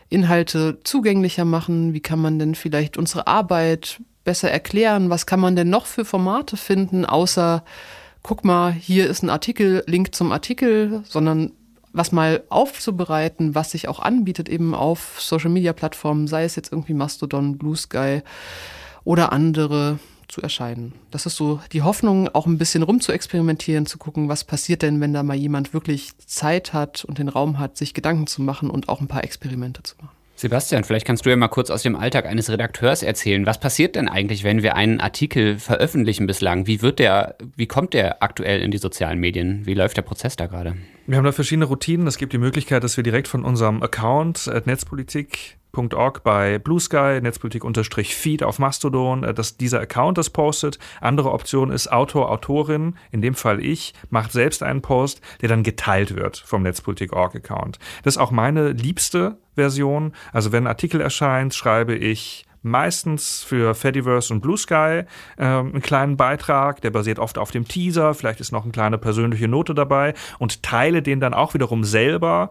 Inhalte zugänglicher machen? Wie kann man denn vielleicht unsere Arbeit besser erklären? Was kann man denn noch für Formate finden, außer, guck mal, hier ist ein Artikel, Link zum Artikel, sondern was mal aufzubereiten, was sich auch anbietet eben auf Social-Media-Plattformen, sei es jetzt irgendwie Mastodon, Blue Sky oder andere, zu erscheinen. Das ist so die Hoffnung, auch ein bisschen rumzuexperimentieren, zu gucken, was passiert denn, wenn da mal jemand wirklich Zeit hat und den Raum hat, sich Gedanken zu machen und auch ein paar Experimente zu machen. Sebastian, vielleicht kannst du ja mal kurz aus dem Alltag eines Redakteurs erzählen. Was passiert denn eigentlich, wenn wir einen Artikel veröffentlichen bislang? Wie kommt der aktuell in die sozialen Medien? Wie läuft der Prozess da gerade? Wir haben da verschiedene Routinen. Es gibt die Möglichkeit, dass wir direkt von unserem Account @netzpolitik.org bei Blue Sky, Netzpolitik-Feed auf Mastodon, dass dieser Account das postet. Andere Option ist Autor, Autorin, in dem Fall ich, macht selbst einen Post, der dann geteilt wird vom Netzpolitik.org-Account. Das ist auch meine liebste Version. Also wenn ein Artikel erscheint, schreibe ich meistens für Fediverse und Blue Sky einen kleinen Beitrag, der basiert oft auf dem Teaser, vielleicht ist noch eine kleine persönliche Note dabei und teile den dann auch wiederum selber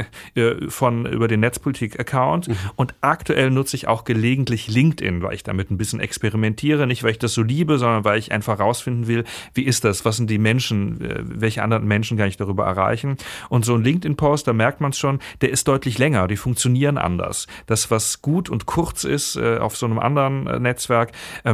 über den Netzpolitik-Account. Und aktuell nutze ich auch gelegentlich LinkedIn, weil ich damit ein bisschen experimentiere, nicht weil ich das so liebe, sondern weil ich einfach rausfinden will, wie ist das, was sind die Menschen, welche anderen Menschen kann ich darüber erreichen. Und so ein LinkedIn-Post, da merkt man es schon, der ist deutlich länger, die funktionieren anders. Das, was gut und kurz ist, auf so einem anderen Netzwerk,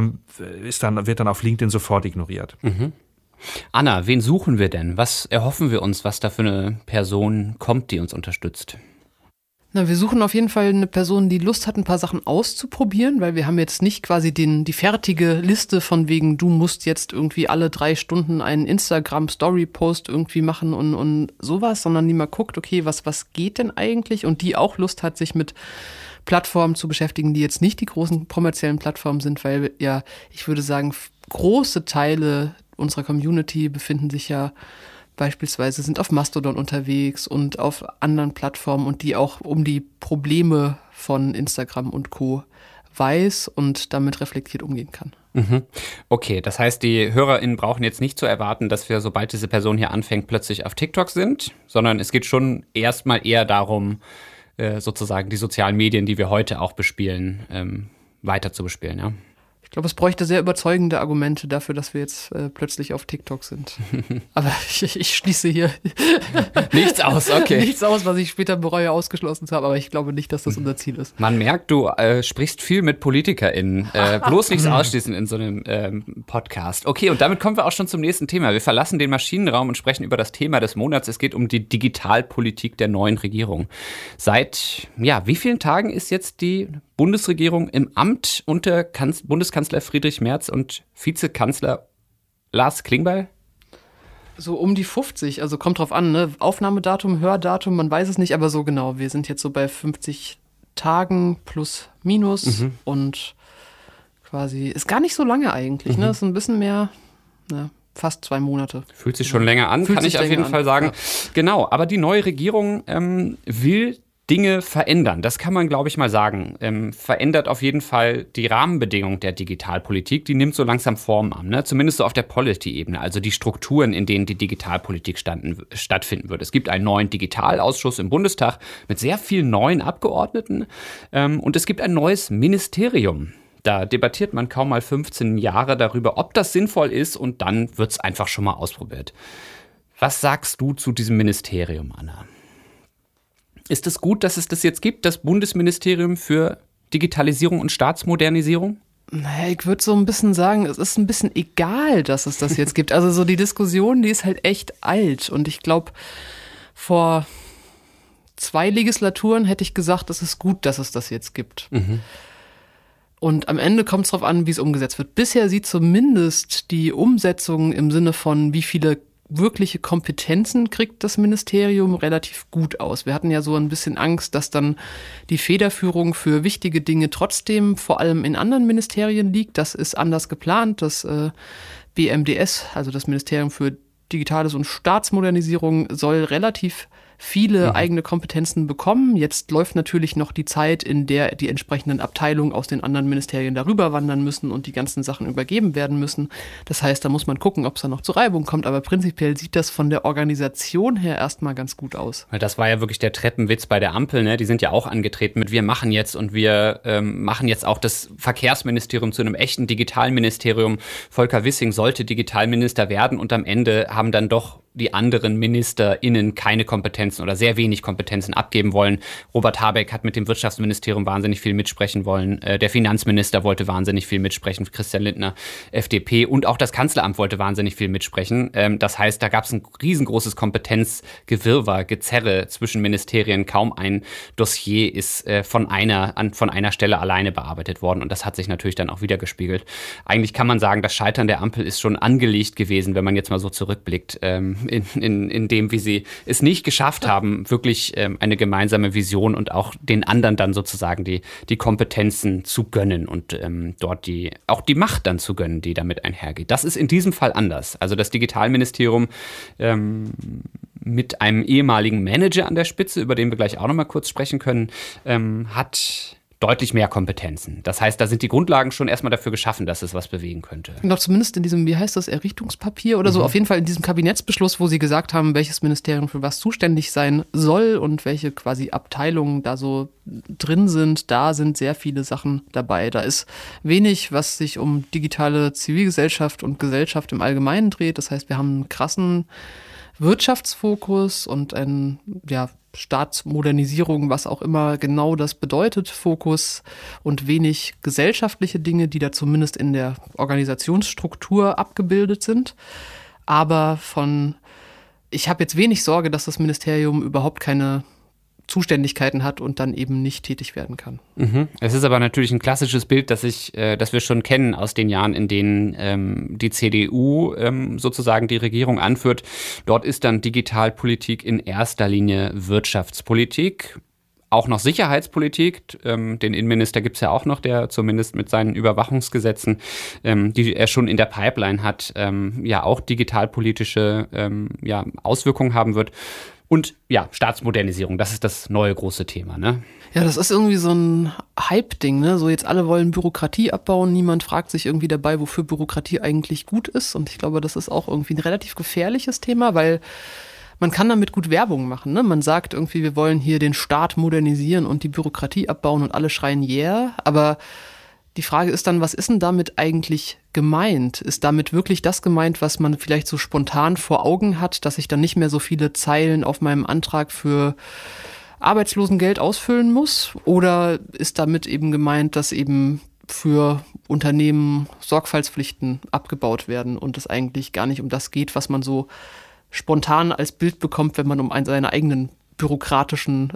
wird dann auf LinkedIn sofort ignoriert. Mhm. Anna, wen suchen wir denn? Was erhoffen wir uns, was da für eine Person kommt, die uns unterstützt? Na, wir suchen auf jeden Fall eine Person, die Lust hat, ein paar Sachen auszuprobieren, weil wir haben jetzt nicht quasi die fertige Liste von wegen, du musst jetzt irgendwie alle 3 Stunden einen Instagram-Story-Post irgendwie machen und sowas, sondern die mal guckt, okay, was geht denn eigentlich? Und die auch Lust hat, sich mit Plattformen zu beschäftigen, die jetzt nicht die großen kommerziellen Plattformen sind, weil ja, ich würde sagen, große Teile unserer Community befinden sich ja beispielsweise, sind auf Mastodon unterwegs und auf anderen Plattformen und die auch um die Probleme von Instagram und Co. weiß und damit reflektiert umgehen kann. Okay, das heißt, die HörerInnen brauchen jetzt nicht zu erwarten, dass wir, sobald diese Person hier anfängt, plötzlich auf TikTok sind, sondern es geht schon erstmal eher darum, sozusagen die sozialen Medien, die wir heute auch bespielen, weiter zu bespielen, ja? Ich glaube, es bräuchte sehr überzeugende Argumente dafür, dass wir jetzt plötzlich auf TikTok sind. Aber ich schließe hier nichts aus, okay. Nichts aus, was ich später bereue, ausgeschlossen zu haben. Aber ich glaube nicht, dass das unser Ziel ist. Man merkt, du sprichst viel mit PolitikerInnen. Bloß nichts ausschließen in so einem Podcast. Okay, und damit kommen wir auch schon zum nächsten Thema. Wir verlassen den Maschinenraum und sprechen über das Thema des Monats. Es geht um die Digitalpolitik der neuen Regierung. Seit, wie vielen Tagen ist jetzt die Bundesregierung im Amt unter Bundeskanzler Friedrich Merz und Vizekanzler Lars Klingbeil? So um die 50, also kommt drauf an, ne? Aufnahmedatum, Hördatum, man weiß es nicht, aber so genau. Wir sind jetzt so bei 50 Tagen plus minus und quasi, ist gar nicht so lange eigentlich, ne? Ist ein bisschen mehr, fast 2 Monate. Fühlt sich schon länger an, kann ich auf jeden Fall sagen. Ja. Genau, aber die neue Regierung will Dinge verändern. Das kann man, glaube ich, mal sagen. Verändert auf jeden Fall die Rahmenbedingungen der Digitalpolitik. Die nimmt so langsam Form an, ne? Zumindest so auf der Policy-Ebene, also die Strukturen, in denen die Digitalpolitik stattfinden wird. Es gibt einen neuen Digitalausschuss im Bundestag mit sehr vielen neuen Abgeordneten und es gibt ein neues Ministerium. Da debattiert man kaum mal 15 Jahre darüber, ob das sinnvoll ist und dann wird es einfach schon mal ausprobiert. Was sagst du zu diesem Ministerium, Anna? Ist es gut, dass es das jetzt gibt, das Bundesministerium für Digitalisierung und Staatsmodernisierung? Naja, ich würde so ein bisschen sagen, es ist ein bisschen egal, dass es das jetzt gibt. Also so die Diskussion, die ist halt echt alt. Und ich glaube, vor 2 Legislaturen hätte ich gesagt, es ist gut, dass es das jetzt gibt. Und am Ende kommt es darauf an, wie es umgesetzt wird. Bisher sieht zumindest die Umsetzung im Sinne von, wie viele wirkliche Kompetenzen kriegt das Ministerium, relativ gut aus. Wir hatten ja so ein bisschen Angst, dass dann die Federführung für wichtige Dinge trotzdem vor allem in anderen Ministerien liegt. Das ist anders geplant. Das BMDS, also das Ministerium für Digitales und Staatsmodernisierung, soll relativ viele eigene Kompetenzen bekommen. Jetzt läuft natürlich noch die Zeit, in der die entsprechenden Abteilungen aus den anderen Ministerien darüber wandern müssen und die ganzen Sachen übergeben werden müssen. Das heißt, da muss man gucken, ob es da noch zu Reibung kommt. Aber prinzipiell sieht das von der Organisation her erstmal ganz gut aus. Das war ja wirklich der Treppenwitz bei der Ampel, ne? Die sind ja auch angetreten mit, wir machen jetzt und wir machen jetzt auch das Verkehrsministerium zu einem echten Digitalministerium. Volker Wissing sollte Digitalminister werden und am Ende haben dann doch die anderen MinisterInnen keine Kompetenzen oder sehr wenig Kompetenzen abgeben wollen. Robert Habeck hat mit dem Wirtschaftsministerium wahnsinnig viel mitsprechen wollen. Der Finanzminister wollte wahnsinnig viel mitsprechen, Christian Lindner, FDP. Und auch das Kanzleramt wollte wahnsinnig viel mitsprechen. Das heißt, da gab es ein riesengroßes Kompetenzgewirrwarr, Gezerre zwischen Ministerien. Kaum ein Dossier ist von einer Stelle alleine bearbeitet worden. Und das hat sich natürlich dann auch wieder gespiegelt. Eigentlich kann man sagen, das Scheitern der Ampel ist schon angelegt gewesen, wenn man jetzt mal so zurückblickt. In dem, wie sie es nicht geschafft haben, wirklich eine gemeinsame Vision und auch den anderen dann sozusagen die Kompetenzen zu gönnen und dort auch die Macht dann zu gönnen, die damit einhergeht. Das ist in diesem Fall anders. Also das Digitalministerium mit einem ehemaligen Manager an der Spitze, über den wir gleich auch noch mal kurz sprechen können, hat deutlich mehr Kompetenzen. Das heißt, da sind die Grundlagen schon erstmal dafür geschaffen, dass es was bewegen könnte. Ich glaube, zumindest in diesem, wie heißt das, Errichtungspapier oder so, auf jeden Fall in diesem Kabinettsbeschluss, wo sie gesagt haben, welches Ministerium für was zuständig sein soll und welche quasi Abteilungen da so drin sind, da sind sehr viele Sachen dabei. Da ist wenig, was sich um digitale Zivilgesellschaft und Gesellschaft im Allgemeinen dreht. Das heißt, wir haben einen krassen Wirtschaftsfokus und einen, Staatsmodernisierung, was auch immer genau das bedeutet, Fokus und wenig gesellschaftliche Dinge, die da zumindest in der Organisationsstruktur abgebildet sind. Aber ich habe jetzt wenig Sorge, dass das Ministerium überhaupt keine Zuständigkeiten hat und dann eben nicht tätig werden kann. Es ist aber natürlich ein klassisches Bild, das wir schon kennen aus den Jahren, in denen die CDU sozusagen die Regierung anführt. Dort ist dann Digitalpolitik in erster Linie Wirtschaftspolitik. Auch noch Sicherheitspolitik, den Innenminister gibt es ja auch noch, der zumindest mit seinen Überwachungsgesetzen, die er schon in der Pipeline hat, auch digitalpolitische Auswirkungen haben wird. Und Staatsmodernisierung, das ist das neue große Thema, ne? Ja, das ist irgendwie so ein Hype-Ding, ne? So jetzt alle wollen Bürokratie abbauen, niemand fragt sich irgendwie dabei, wofür Bürokratie eigentlich gut ist. Und ich glaube, das ist auch irgendwie ein relativ gefährliches Thema, weil man kann damit gut Werbung machen, ne? Man sagt irgendwie, wir wollen hier den Staat modernisieren und die Bürokratie abbauen und alle schreien yeah, aber die Frage ist dann, was ist denn damit eigentlich gemeint? Ist damit wirklich das gemeint, was man vielleicht so spontan vor Augen hat, dass ich dann nicht mehr so viele Zeilen auf meinem Antrag für Arbeitslosengeld ausfüllen muss? Oder ist damit eben gemeint, dass eben für Unternehmen Sorgfaltspflichten abgebaut werden und es eigentlich gar nicht um das geht, was man so spontan als Bild bekommt, wenn man um seine eigenen bürokratischen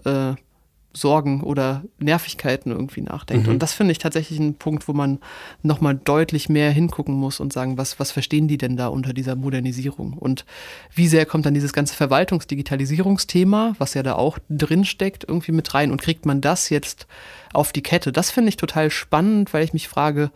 Sorgen oder Nervigkeiten irgendwie nachdenkt. Und das finde ich tatsächlich ein Punkt, wo man nochmal deutlich mehr hingucken muss und sagen, was verstehen die denn da unter dieser Modernisierung? Und wie sehr kommt dann dieses ganze Verwaltungsdigitalisierungsthema, was ja da auch drin steckt, irgendwie mit rein und kriegt man das jetzt auf die Kette? Das finde ich total spannend, weil ich mich frage,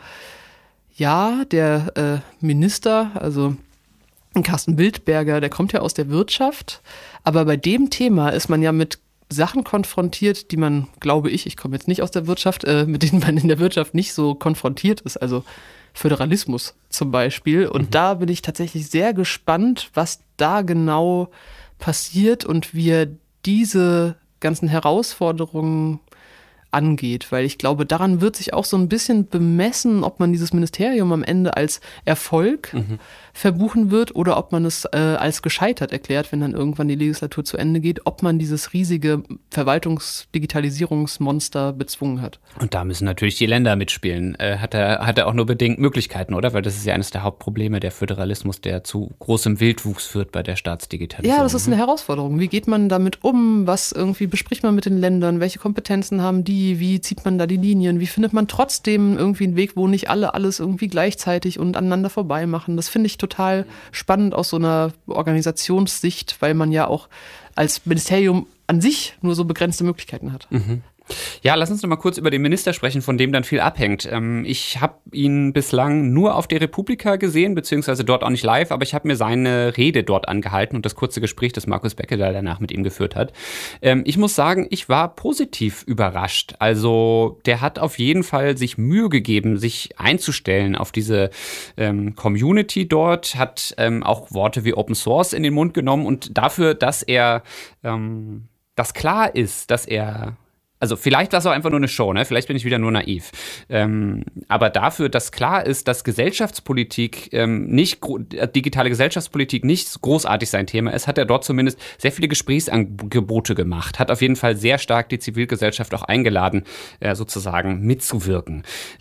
der Minister, also Carsten Wildberger, der kommt ja aus der Wirtschaft, aber bei dem Thema ist man ja mit Sachen konfrontiert, die man, glaube ich komme jetzt nicht aus der Wirtschaft, mit denen man in der Wirtschaft nicht so konfrontiert ist, also Föderalismus zum Beispiel. Und da bin ich tatsächlich sehr gespannt, was da genau passiert und wie er diese ganzen Herausforderungen angeht, weil ich glaube, daran wird sich auch so ein bisschen bemessen, ob man dieses Ministerium am Ende als Erfolg verbuchen wird oder ob man es als gescheitert erklärt, wenn dann irgendwann die Legislatur zu Ende geht, ob man dieses riesige Verwaltungsdigitalisierungsmonster bezwungen hat. Und da müssen natürlich die Länder mitspielen. Hat er auch nur bedingt Möglichkeiten, oder? Weil das ist ja eines der Hauptprobleme, der Föderalismus, der zu großem Wildwuchs führt bei der Staatsdigitalisierung. Ja, das ist eine Herausforderung. Wie geht man damit um? Was irgendwie bespricht man mit den Ländern? Welche Kompetenzen haben die? Wie zieht man da die Linien? Wie findet man trotzdem irgendwie einen Weg, wo nicht alle alles irgendwie gleichzeitig und aneinander vorbei machen? Das finde ich total spannend aus so einer Organisationssicht, weil man ja auch als Ministerium an sich nur so begrenzte Möglichkeiten hat. Ja, lass uns noch mal kurz über den Minister sprechen, von dem dann viel abhängt. Ich habe ihn bislang nur auf der Republika gesehen, beziehungsweise dort auch nicht live, aber ich habe mir seine Rede dort angehalten und das kurze Gespräch, das Markus Beckedahl danach mit ihm geführt hat. Ich muss sagen, ich war positiv überrascht. Also der hat auf jeden Fall sich Mühe gegeben, sich einzustellen auf diese Community dort, hat auch Worte wie Open Source in den Mund genommen und dafür, dass er dass klar ist, dass er also vielleicht war es auch einfach nur eine Show, ne? Vielleicht bin ich wieder nur naiv. Aber dafür, dass klar ist, dass Gesellschaftspolitik digitale Gesellschaftspolitik nicht großartig sein Thema ist, hat er dort zumindest sehr viele Gesprächsangebote gemacht. Hat auf jeden Fall sehr stark die Zivilgesellschaft auch eingeladen, sozusagen mitzuwirken.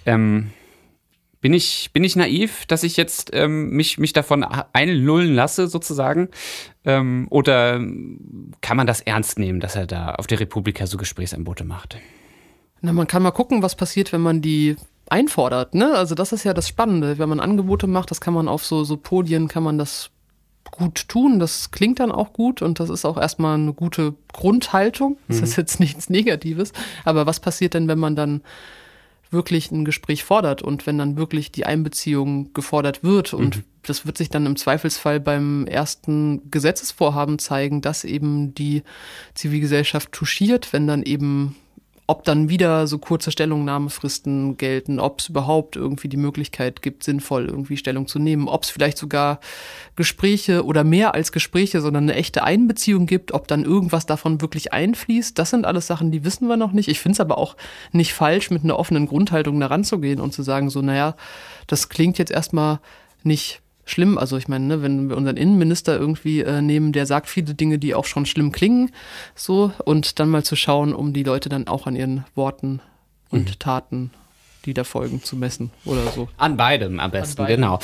Bin ich naiv, dass ich jetzt mich davon einlullen lasse, sozusagen? Oder kann man das ernst nehmen, dass er da auf der Republika so Gesprächsangebote macht? Na, man kann mal gucken, was passiert, wenn man die einfordert, ne? Also das ist ja das Spannende. Wenn man Angebote macht, das kann man auf so Podien, kann man das gut tun. Das klingt dann auch gut und das ist auch erstmal eine gute Grundhaltung. Das ist jetzt nichts Negatives. Aber was passiert denn, wenn man dann wirklich ein Gespräch fordert und wenn dann wirklich die Einbeziehung gefordert wird und das wird sich dann im Zweifelsfall beim ersten Gesetzesvorhaben zeigen, dass eben die Zivilgesellschaft touchiert, wenn dann eben, ob dann wieder so kurze Stellungnahmefristen gelten, ob es überhaupt irgendwie die Möglichkeit gibt, sinnvoll irgendwie Stellung zu nehmen, ob es vielleicht sogar Gespräche oder mehr als Gespräche, sondern eine echte Einbeziehung gibt, ob dann irgendwas davon wirklich einfließt. Das sind alles Sachen, die wissen wir noch nicht. Ich finde es aber auch nicht falsch, mit einer offenen Grundhaltung da ranzugehen und zu sagen, so, naja, das klingt jetzt erstmal nicht schlimm. Also ich meine, ne, wenn wir unseren Innenminister irgendwie nehmen, der sagt viele Dinge, die auch schon schlimm klingen, so, und dann mal zu schauen, um die Leute dann auch an ihren Worten und Taten, die da folgen, zu messen oder so. An beidem am besten, genau.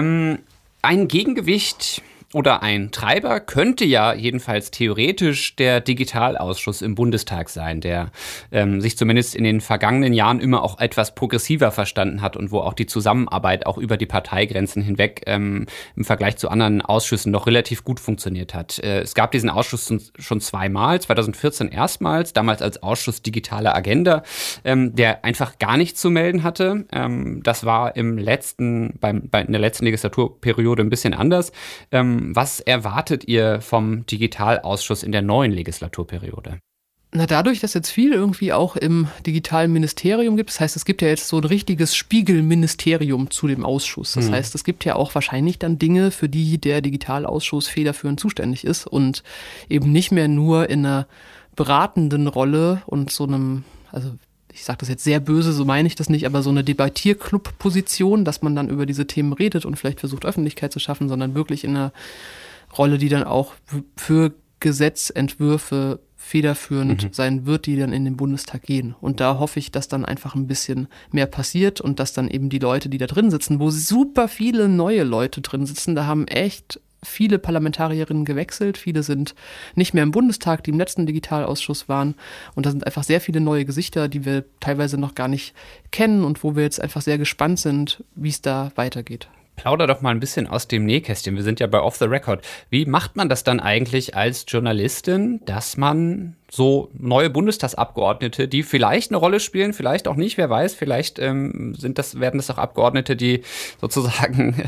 Ein Gegengewicht oder ein Treiber könnte ja jedenfalls theoretisch der Digitalausschuss im Bundestag sein, der sich zumindest in den vergangenen Jahren immer auch etwas progressiver verstanden hat und wo auch die Zusammenarbeit auch über die Parteigrenzen hinweg im Vergleich zu anderen Ausschüssen noch relativ gut funktioniert hat. Es gab diesen Ausschuss schon zweimal, 2014 erstmals, damals als Ausschuss Digitale Agenda, der einfach gar nichts zu melden hatte. Das war in der letzten Legislaturperiode ein bisschen anders. Was erwartet ihr vom Digitalausschuss in der neuen Legislaturperiode? Na, dadurch, dass jetzt viel irgendwie auch im digitalen Ministerium gibt, das heißt, es gibt ja jetzt so ein richtiges Spiegelministerium zu dem Ausschuss. Das heißt, es gibt ja auch wahrscheinlich dann Dinge, für die der Digitalausschuss federführend zuständig ist und eben nicht mehr nur in einer beratenden Rolle und so einem, also ich sage das jetzt sehr böse, so meine ich das nicht, aber so eine Debattierclub-Position, dass man dann über diese Themen redet und vielleicht versucht, Öffentlichkeit zu schaffen, sondern wirklich in einer Rolle, die dann auch für Gesetzentwürfe federführend sein wird, die dann in den Bundestag gehen. Und da hoffe ich, dass dann einfach ein bisschen mehr passiert und dass dann eben die Leute, die da drin sitzen, wo super viele neue Leute drin sitzen, da haben echt viele Parlamentarierinnen gewechselt, viele sind nicht mehr im Bundestag, die im letzten Digitalausschuss waren und da sind einfach sehr viele neue Gesichter, die wir teilweise noch gar nicht kennen und wo wir jetzt einfach sehr gespannt sind, wie es da weitergeht. Plauder doch mal ein bisschen aus dem Nähkästchen. Wir sind ja bei Off the Record. Wie macht man das dann eigentlich als Journalistin, dass man so neue Bundestagsabgeordnete, die vielleicht eine Rolle spielen, vielleicht auch nicht, wer weiß, vielleicht werden das auch Abgeordnete, die sozusagen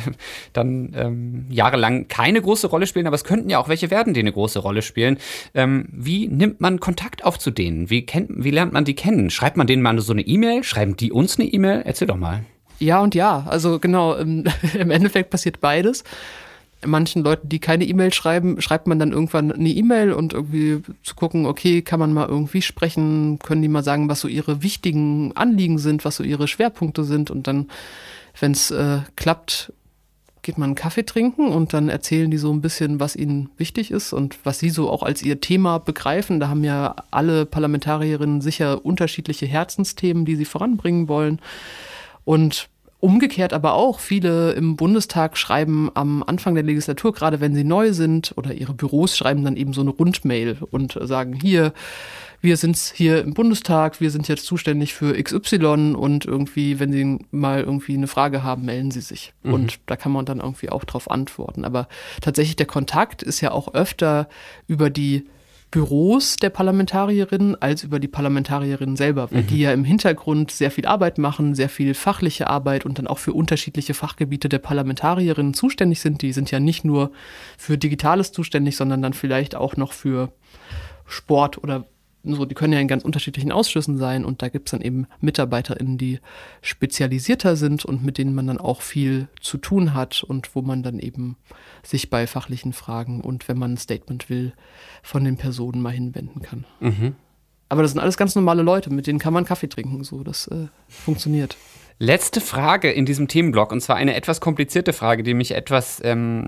dann jahrelang keine große Rolle spielen, aber es könnten ja auch welche werden, die eine große Rolle spielen. Wie nimmt man Kontakt auf zu denen? Wie lernt man die kennen? Schreibt man denen mal so eine E-Mail? Schreiben die uns eine E-Mail? Erzähl doch mal. Ja und ja, also genau, im Endeffekt passiert beides. Manchen Leuten, die keine E-Mail schreiben, schreibt man dann irgendwann eine E-Mail und irgendwie zu gucken, okay, kann man mal irgendwie sprechen, können die mal sagen, was so ihre wichtigen Anliegen sind, was so ihre Schwerpunkte sind und dann, wenn es klappt, geht man einen Kaffee trinken und dann erzählen die so ein bisschen, was ihnen wichtig ist und was sie so auch als ihr Thema begreifen. Da haben ja alle Parlamentarierinnen sicher unterschiedliche Herzensthemen, die sie voranbringen wollen. Und umgekehrt aber auch, viele im Bundestag schreiben am Anfang der Legislatur, gerade wenn sie neu sind, oder ihre Büros schreiben dann eben so eine Rundmail und sagen, hier, wir sind hier im Bundestag, wir sind jetzt zuständig für XY und irgendwie, wenn Sie mal irgendwie eine Frage haben, melden Sie sich. Und da kann man dann irgendwie auch drauf antworten. Aber tatsächlich der Kontakt ist ja auch öfter über die Büros der Parlamentarierinnen als über die Parlamentarierinnen selber, weil die ja im Hintergrund sehr viel Arbeit machen, sehr viel fachliche Arbeit und dann auch für unterschiedliche Fachgebiete der Parlamentarierinnen zuständig sind. Die sind ja nicht nur für Digitales zuständig, sondern dann vielleicht auch noch für Sport oder so. Die können ja in ganz unterschiedlichen Ausschüssen sein und da gibt es dann eben MitarbeiterInnen, die spezialisierter sind und mit denen man dann auch viel zu tun hat und wo man dann eben sich bei fachlichen Fragen und wenn man ein Statement will, von den Personen mal hinwenden kann. Aber das sind alles ganz normale Leute, mit denen kann man Kaffee trinken, so, das funktioniert. Letzte Frage in diesem Themenblock, und zwar eine etwas komplizierte Frage, die mich jetzt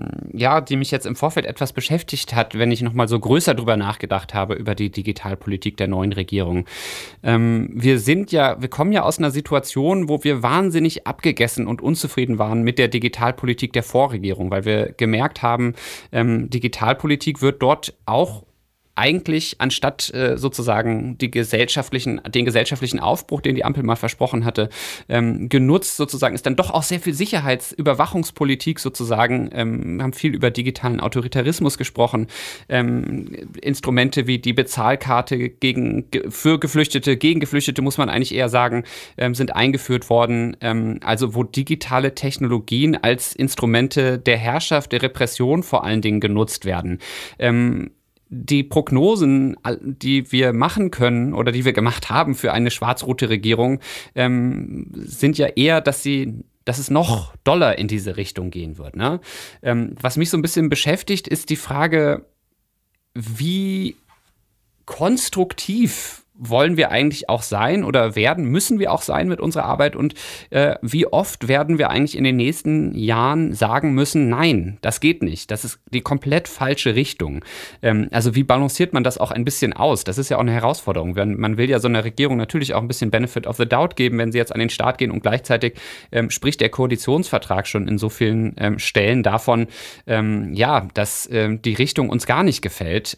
im Vorfeld etwas beschäftigt hat, wenn ich nochmal so größer drüber nachgedacht habe, über die Digitalpolitik der neuen Regierung. Wir kommen ja aus einer Situation, wo wir wahnsinnig abgegessen und unzufrieden waren mit der Digitalpolitik der Vorregierung, weil wir gemerkt haben, Digitalpolitik wird dort auch eigentlich anstatt sozusagen den gesellschaftlichen Aufbruch, den die Ampel mal versprochen hatte, genutzt sozusagen, ist dann doch auch sehr viel Sicherheitsüberwachungspolitik sozusagen, haben viel über digitalen Autoritarismus gesprochen, Instrumente wie die Bezahlkarte gegen Geflüchtete muss man eigentlich eher sagen, sind eingeführt worden, also wo digitale Technologien als Instrumente der Herrschaft, der Repression vor allen Dingen genutzt werden. Die Prognosen, die wir machen können oder die wir gemacht haben für eine schwarz-rote Regierung, sind ja eher, dass es noch doller in diese Richtung gehen wird. Ne? Was mich so ein bisschen beschäftigt, ist die Frage, wie konstruktiv wollen wir eigentlich auch sein oder müssen wir auch sein mit unserer Arbeit und wie oft werden wir eigentlich in den nächsten Jahren sagen müssen, nein, das geht nicht, das ist die komplett falsche Richtung. Also wie balanciert man das auch ein bisschen aus? Das ist ja auch eine Herausforderung. Man will ja so einer Regierung natürlich auch ein bisschen Benefit of the Doubt geben, wenn sie jetzt an den Start gehen und gleichzeitig spricht der Koalitionsvertrag schon in so vielen Stellen davon, dass die Richtung uns gar nicht gefällt.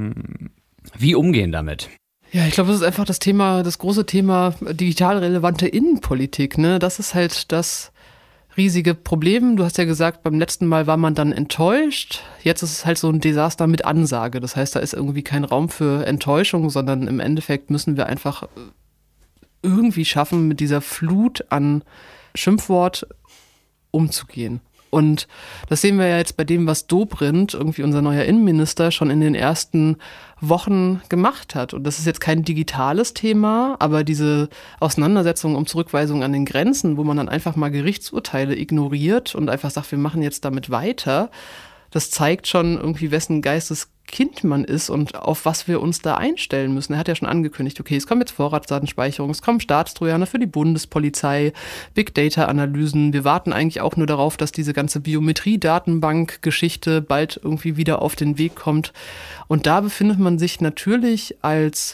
Wie umgehen damit? Ja, ich glaube, das ist einfach das große Thema digital relevante Innenpolitik, ne? Das ist halt das riesige Problem. Du hast ja gesagt, beim letzten Mal war man dann enttäuscht. Jetzt ist es halt so ein Desaster mit Ansage. Das heißt, da ist irgendwie kein Raum für Enttäuschung, sondern im Endeffekt müssen wir einfach irgendwie schaffen, mit dieser Flut an Schimpfwort umzugehen. Und das sehen wir ja jetzt bei dem, was Dobrindt, irgendwie unser neuer Innenminister, schon in den ersten Wochen gemacht hat. Und das ist jetzt kein digitales Thema, aber diese Auseinandersetzung um Zurückweisung an den Grenzen, wo man dann einfach mal Gerichtsurteile ignoriert und einfach sagt, wir machen jetzt damit weiter, das zeigt schon irgendwie, wessen Geisteskind man ist und auf was wir uns da einstellen müssen. Er hat ja schon angekündigt, okay, es kommt jetzt Vorratsdatenspeicherung, es kommen Staatstrojaner für die Bundespolizei, Big-Data-Analysen. Wir warten eigentlich auch nur darauf, dass diese ganze Biometrie-Datenbank-Geschichte bald irgendwie wieder auf den Weg kommt. Und da befindet man sich natürlich als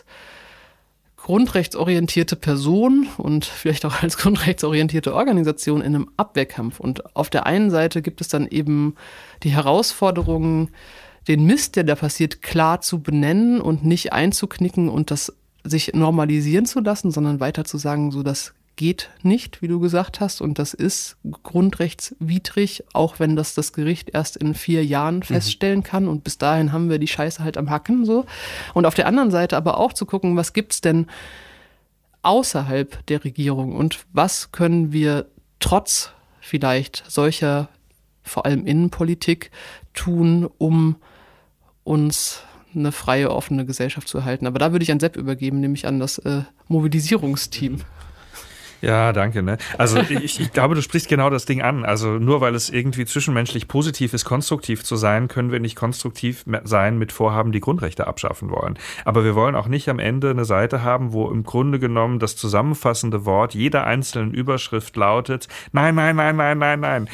grundrechtsorientierte Person und vielleicht auch als grundrechtsorientierte Organisation in einem Abwehrkampf. Und auf der einen Seite gibt es dann eben die Herausforderung, den Mist, der da passiert, klar zu benennen und nicht einzuknicken und das sich normalisieren zu lassen, sondern weiter zu sagen, so das geht nicht, wie du gesagt hast, und das ist grundrechtswidrig, auch wenn das Gericht erst in 4 Jahren feststellen kann und bis dahin haben wir die Scheiße halt am Hacken, so. Und auf der anderen Seite aber auch zu gucken, was gibt's denn außerhalb der Regierung und was können wir trotz vielleicht solcher, vor allem Innenpolitik, tun, um uns eine freie, offene Gesellschaft zu erhalten. Aber da würde ich an Sepp übergeben, nämlich an das Mobilisierungsteam. Ja, danke. Ne? Also ich glaube, du sprichst genau das Ding an. Also nur weil es irgendwie zwischenmenschlich positiv ist, konstruktiv zu sein, können wir nicht konstruktiv sein mit Vorhaben, die Grundrechte abschaffen wollen. Aber wir wollen auch nicht am Ende eine Seite haben, wo im Grunde genommen das zusammenfassende Wort jeder einzelnen Überschrift lautet, nein, nein, nein, nein, nein, nein.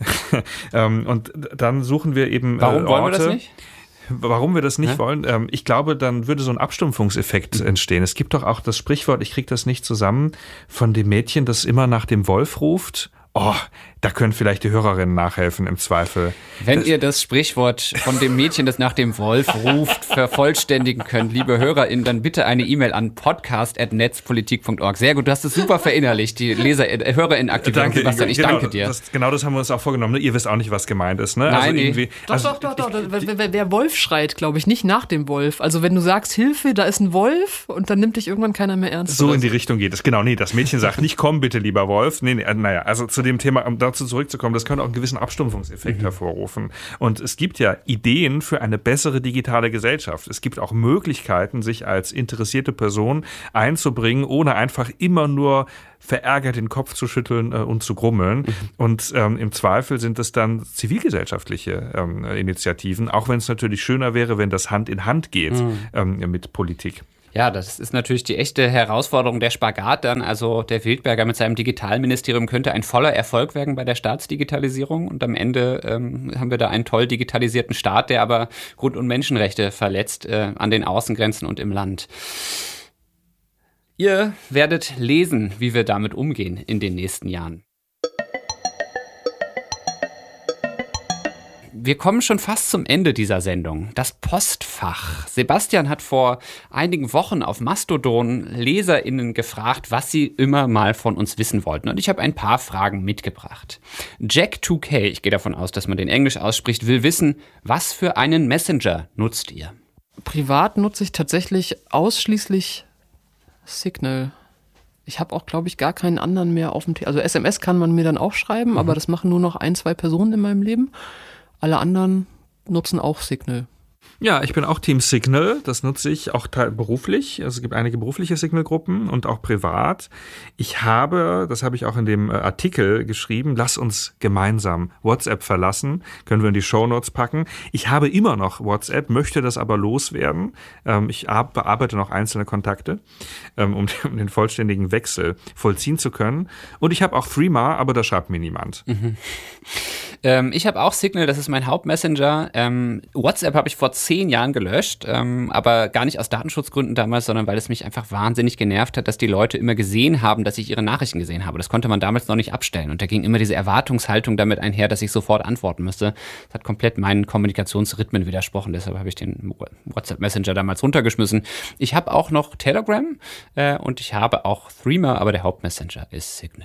Und dann suchen wir eben Warum wollen wir das nicht? Warum wir das nicht wollen? Ich glaube, dann würde so ein Abstumpfungseffekt entstehen. Es gibt doch auch das Sprichwort, ich kriege das nicht zusammen, von dem Mädchen, das immer nach dem Wolf ruft da können vielleicht die Hörerinnen nachhelfen im Zweifel. Wenn ihr das Sprichwort von dem Mädchen, das nach dem Wolf ruft, vervollständigen könnt, liebe HörerInnen, dann bitte eine E-Mail an podcast@netzpolitik.org. Sehr gut, du hast es super verinnerlicht, die HörerInnen-Aktivierung. Sebastian, ich danke dir. Genau das haben wir uns auch vorgenommen. Ihr wisst auch nicht, was gemeint ist. Ne? Nein, Doch. Wer Wolf schreit, glaube ich, nicht nach dem Wolf. Also wenn du sagst, Hilfe, da ist ein Wolf und dann nimmt dich irgendwann keiner mehr ernst. So in die Richtung geht es. Genau, das Mädchen sagt nicht, komm bitte, lieber Wolf. Also zu dem Thema, um dazu zurückzukommen, das könnte auch einen gewissen Abstumpfungseffekt hervorrufen. Und es gibt ja Ideen für eine bessere digitale Gesellschaft. Es gibt auch Möglichkeiten, sich als interessierte Person einzubringen, ohne einfach immer nur verärgert den Kopf zu schütteln und zu grummeln. Und im Zweifel sind es dann zivilgesellschaftliche Initiativen, auch wenn es natürlich schöner wäre, wenn das Hand in Hand geht mit Politik. Ja, das ist natürlich die echte Herausforderung, der Spagat dann. Also der Wildberger mit seinem Digitalministerium könnte ein voller Erfolg werden bei der Staatsdigitalisierung. Und am Ende haben wir da einen toll digitalisierten Staat, der aber Grund- und Menschenrechte verletzt an den Außengrenzen und im Land. Ihr werdet lesen, wie wir damit umgehen in den nächsten Jahren. Wir kommen schon fast zum Ende dieser Sendung. Das Postfach. Sebastian hat vor einigen Wochen auf Mastodon LeserInnen gefragt, was sie immer mal von uns wissen wollten. Und ich habe ein paar Fragen mitgebracht. Jack2K, ich gehe davon aus, dass man den Englisch ausspricht, will wissen, was für einen Messenger nutzt ihr? Privat nutze ich tatsächlich ausschließlich Signal. Ich habe auch, glaube ich, gar keinen anderen mehr auf dem Also SMS kann man mir dann auch schreiben, aber das machen nur noch 1-2 Personen in meinem Leben. Alle anderen nutzen auch Signal. Ja, ich bin auch Team Signal. Das nutze ich auch beruflich. Also es gibt einige berufliche Signal-Gruppen und auch privat. Das habe ich auch in dem Artikel geschrieben, lass uns gemeinsam WhatsApp verlassen. Können wir in die Shownotes packen. Ich habe immer noch WhatsApp, möchte das aber loswerden. Ich bearbeite noch einzelne Kontakte, um den vollständigen Wechsel vollziehen zu können. Und ich habe auch Threema, aber da schreibt mir niemand. Ich habe auch Signal, das ist mein Hauptmessenger. WhatsApp habe ich vor 10 Jahren gelöscht, aber gar nicht aus Datenschutzgründen damals, sondern weil es mich einfach wahnsinnig genervt hat, dass die Leute immer gesehen haben, dass ich ihre Nachrichten gesehen habe. Das konnte man damals noch nicht abstellen. Und da ging immer diese Erwartungshaltung damit einher, dass ich sofort antworten müsste. Das hat komplett meinen Kommunikationsrhythmen widersprochen. Deshalb habe ich den WhatsApp-Messenger damals runtergeschmissen. Ich habe auch noch Telegram und ich habe auch Threema, aber der Hauptmessenger ist Signal.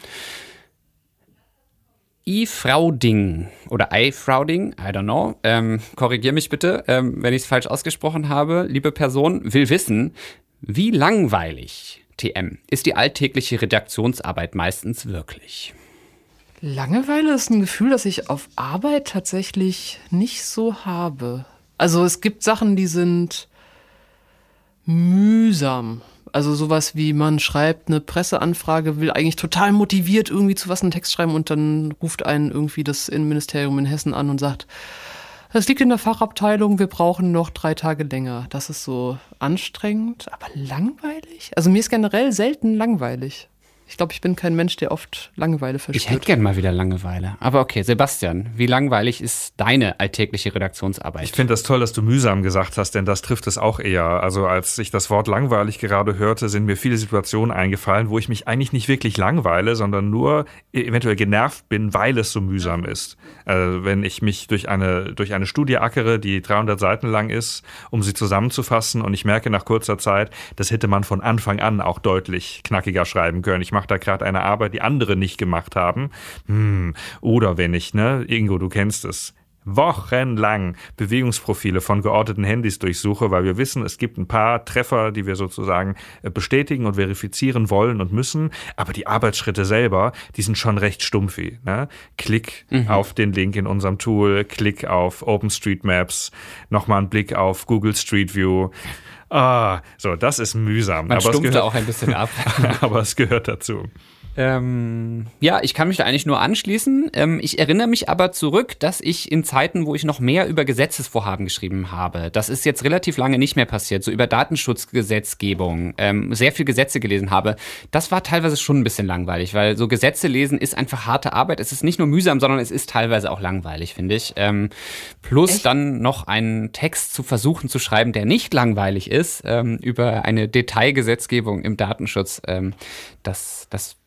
iFrauding oder iFrauding, I don't know, korrigier mich bitte, wenn ich es falsch ausgesprochen habe. Liebe Person, will wissen, wie langweilig, TM, ist die alltägliche Redaktionsarbeit meistens wirklich? Langeweile ist ein Gefühl, das ich auf Arbeit tatsächlich nicht so habe. Also es gibt Sachen, die sind mühsam. Also sowas wie man schreibt eine Presseanfrage, will eigentlich total motiviert irgendwie zu was einen Text schreiben und dann ruft einen irgendwie das Innenministerium in Hessen an und sagt, das liegt in der Fachabteilung, wir brauchen noch 3 Tage länger. Das ist so anstrengend, aber langweilig? Also mir ist generell selten langweilig. Ich glaube, ich bin kein Mensch, der oft Langeweile verspürt. Ich hätte gern mal wieder Langeweile. Aber okay, Sebastian, wie langweilig ist deine alltägliche Redaktionsarbeit? Ich finde das toll, dass du mühsam gesagt hast, denn das trifft es auch eher. Also als ich das Wort langweilig gerade hörte, sind mir viele Situationen eingefallen, wo ich mich eigentlich nicht wirklich langweile, sondern nur eventuell genervt bin, weil es so mühsam ist. Wenn ich mich durch eine Studie ackere, die 300 Seiten lang ist, um sie zusammenzufassen und ich merke nach kurzer Zeit, das hätte man von Anfang an auch deutlich knackiger schreiben können. Ich mache da gerade eine Arbeit, die andere nicht gemacht haben. Oder wenn ich, Ingo, du kennst es, wochenlang Bewegungsprofile von georteten Handys durchsuche, weil wir wissen, es gibt ein paar Treffer, die wir sozusagen bestätigen und verifizieren wollen und müssen, aber die Arbeitsschritte selber, die sind schon recht stumpfi. Ne? Klick auf den Link in unserem Tool, Klick auf OpenStreetMaps, nochmal ein Blick auf Google Street View. So, das ist mühsam. Man stumpft da auch ein bisschen ab. Aber es gehört dazu. Ja, ich kann mich da eigentlich nur anschließen. Ich erinnere mich aber zurück, dass ich in Zeiten, wo ich noch mehr über Gesetzesvorhaben geschrieben habe, das ist jetzt relativ lange nicht mehr passiert, so über Datenschutzgesetzgebung, sehr viel Gesetze gelesen habe. Das war teilweise schon ein bisschen langweilig, weil so Gesetze lesen ist einfach harte Arbeit. Es ist nicht nur mühsam, sondern es ist teilweise auch langweilig, finde ich. Plus Echt? Dann noch einen Text zu versuchen zu schreiben, der nicht langweilig ist, über eine Detailgesetzgebung im Datenschutz. Das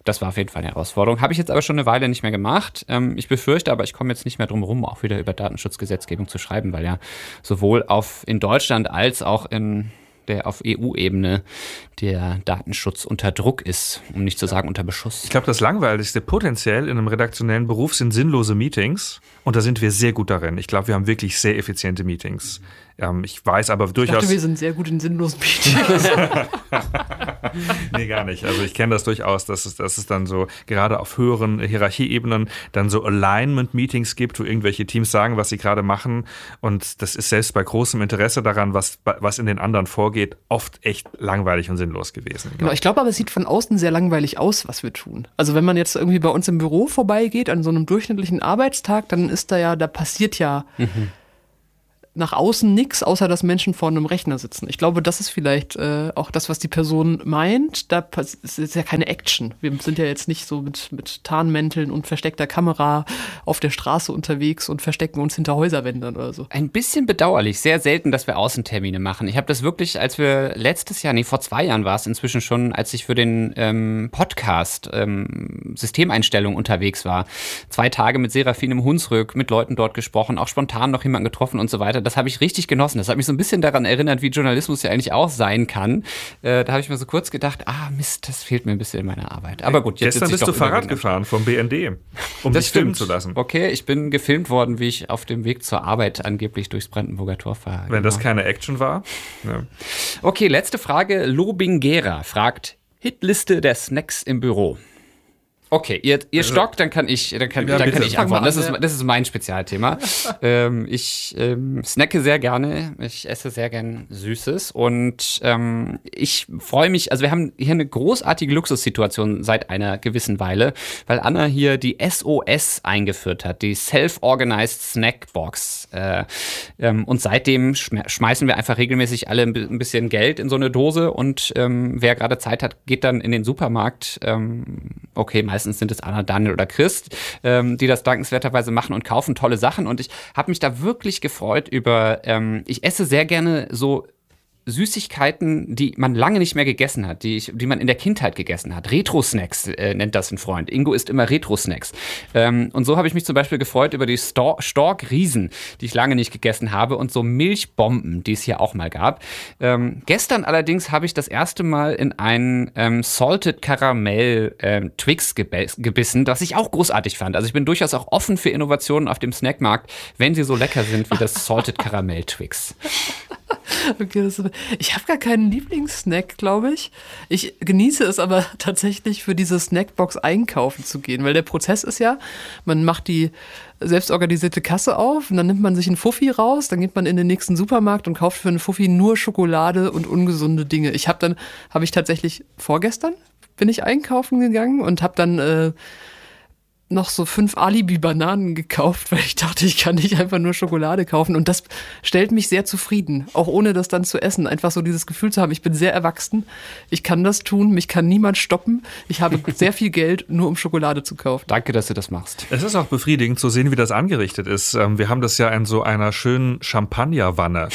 Das war auf jeden Fall eine Herausforderung. Habe ich jetzt aber schon eine Weile nicht mehr gemacht. Ich befürchte aber, ich komme jetzt nicht mehr drum herum, auch wieder über Datenschutzgesetzgebung zu schreiben, weil ja sowohl in Deutschland als auch auf EU-Ebene der Datenschutz unter Druck ist, um nicht zu sagen unter Beschuss. Ich glaube, das Langweiligste potenziell in einem redaktionellen Beruf sind sinnlose Meetings. Und da sind wir sehr gut darin. Ich glaube, wir haben wirklich sehr effiziente Meetings. Ich weiß aber durchaus... Ich dachte, wir sind sehr gut in sinnlosen Meetings. Nee, gar nicht. Also ich kenne das durchaus, dass es dann so, gerade auf höheren Hierarchieebenen, dann so Alignment-Meetings gibt, wo irgendwelche Teams sagen, was sie gerade machen. Und das ist selbst bei großem Interesse daran, was in den anderen vorgeht, oft echt langweilig und sinnlos gewesen. Genau, ich glaube aber, es sieht von außen sehr langweilig aus, was wir tun. Also wenn man jetzt irgendwie bei uns im Büro vorbeigeht, an so einem durchschnittlichen Arbeitstag, dann ist da passiert ja nach außen nichts, außer dass Menschen vor einem Rechner sitzen. Ich glaube, das ist vielleicht auch das, was die Person meint. Da ist ja keine Action. Wir sind ja jetzt nicht so mit Tarnmänteln und versteckter Kamera auf der Straße unterwegs und verstecken uns hinter Häuserwänden oder so. Ein bisschen bedauerlich, sehr selten, dass wir Außentermine machen. Ich habe das wirklich, als wir vor 2 Jahren war es inzwischen schon, als ich für den Podcast Systemeinstellungen unterwegs war. 2 Tage mit Serafin im Hunsrück, mit Leuten dort gesprochen, auch spontan noch jemanden getroffen und so weiter. Das habe ich richtig genossen. Das hat mich so ein bisschen daran erinnert, wie Journalismus ja eigentlich auch sein kann. Da habe ich mir so kurz gedacht, Mist, das fehlt mir ein bisschen in meiner Arbeit. Aber gut, jetzt bist du Fahrrad gefahren vom BND, um dich filmen zu lassen. Okay, ich bin gefilmt worden, wie ich auf dem Weg zur Arbeit angeblich durchs Brandenburger Tor fahre. Wenn das keine Action war. Ja. Okay, letzte Frage. Lobingera fragt, Hitliste der Snacks im Büro. Okay, ihr stockt, dann kann ich antworten. Das ist mein Spezialthema. Ich snacke sehr gerne, ich esse sehr gern Süßes und ich freue mich, also wir haben hier eine großartige Luxussituation seit einer gewissen Weile, weil Anna hier die SOS eingeführt hat, die Self-Organized Snackbox. Und seitdem schmeißen wir einfach regelmäßig alle ein bisschen Geld in so eine Dose und wer gerade Zeit hat, geht dann in den Supermarkt. Meistens sind es Anna, Daniel oder Christ, die das dankenswerterweise machen und kaufen tolle Sachen. Und ich habe mich da wirklich gefreut über, ich esse sehr gerne so Süßigkeiten, die man lange nicht mehr gegessen hat, die man in der Kindheit gegessen hat. Retro-Snacks nennt das ein Freund. Ingo isst immer Retro-Snacks. Und so habe ich mich zum Beispiel gefreut über die Stork-Riesen, die ich lange nicht gegessen habe, und so Milchbomben, die es hier auch mal gab. Gestern allerdings habe ich das erste Mal in einen Salted Caramel Twix gebissen, was ich auch großartig fand. Also ich bin durchaus auch offen für Innovationen auf dem Snackmarkt, wenn sie so lecker sind wie das Salted Caramel Twix. Okay, ich habe gar keinen Lieblingssnack, glaube ich. Ich genieße es aber tatsächlich, für diese Snackbox einkaufen zu gehen, weil der Prozess ist ja, man macht die selbstorganisierte Kasse auf und dann nimmt man sich einen Fuffi raus, dann geht man in den nächsten Supermarkt und kauft für einen Fuffi nur Schokolade und ungesunde Dinge. Habe ich tatsächlich vorgestern bin ich einkaufen gegangen und habe dann noch so 5 Alibi-Bananen gekauft, weil ich dachte, ich kann nicht einfach nur Schokolade kaufen. Und das stellt mich sehr zufrieden, auch ohne das dann zu essen. Einfach so dieses Gefühl zu haben, ich bin sehr erwachsen, ich kann das tun, mich kann niemand stoppen. Ich habe sehr viel Geld, nur um Schokolade zu kaufen. Danke, dass du das machst. Es ist auch befriedigend zu sehen, wie das angerichtet ist. Wir haben das ja in so einer schönen Champagnerwanne,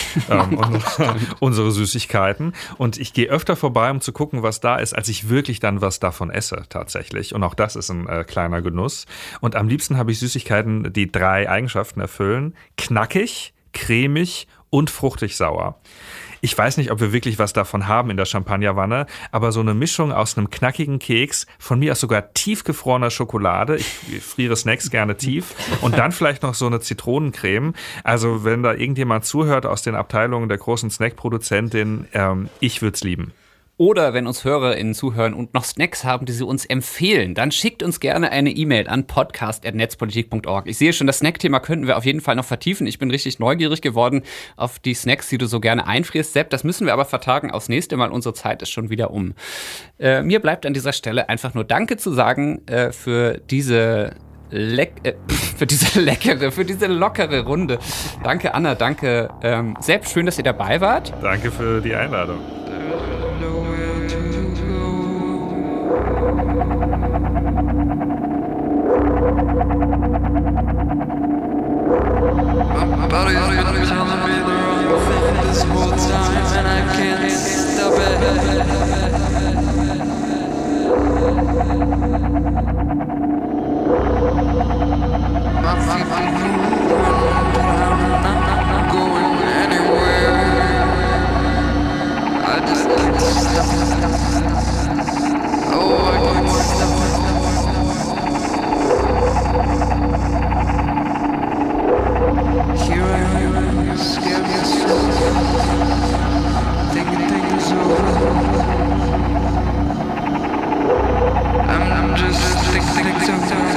unsere Süßigkeiten. Und ich gehe öfter vorbei, um zu gucken, was da ist, als ich wirklich dann was davon esse, tatsächlich. Und auch das ist ein kleiner Genuss. Und am liebsten habe ich Süßigkeiten, die 3 Eigenschaften erfüllen: knackig, cremig und fruchtig sauer. Ich weiß nicht, ob wir wirklich was davon haben in der Champagnerwanne, aber so eine Mischung aus einem knackigen Keks, von mir aus sogar tiefgefrorener Schokolade, ich friere Snacks gerne tief, und dann vielleicht noch so eine Zitronencreme. Also wenn da irgendjemand zuhört aus den Abteilungen der großen Snackproduzentin, ich würde es lieben. Oder wenn uns HörerInnen zuhören und noch Snacks haben, die sie uns empfehlen, dann schickt uns gerne eine E-Mail an podcast@netzpolitik.org. Ich sehe schon, das Snackthema könnten wir auf jeden Fall noch vertiefen. Ich bin richtig neugierig geworden auf die Snacks, die du so gerne einfrierst, Sepp. Das müssen wir aber vertagen aufs nächste Mal. Unsere Zeit ist schon wieder um. Mir bleibt an dieser Stelle einfach nur Danke zu sagen für diese lockere Runde. Danke, Anna, danke Sepp, schön, dass ihr dabei wart. Danke für die Einladung. My body's been telling me the wrong thing this whole time, and I can't stop it.